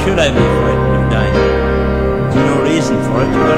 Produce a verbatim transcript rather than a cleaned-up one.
should I be frightened of dying? There's no reason for it.